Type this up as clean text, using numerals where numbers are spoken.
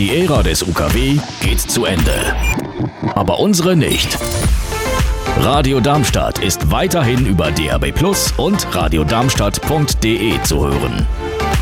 Die Ära des UKW geht zu Ende. Aber unsere nicht. Radio Darmstadt ist weiterhin über DAB+ und radiodarmstadt.de zu hören.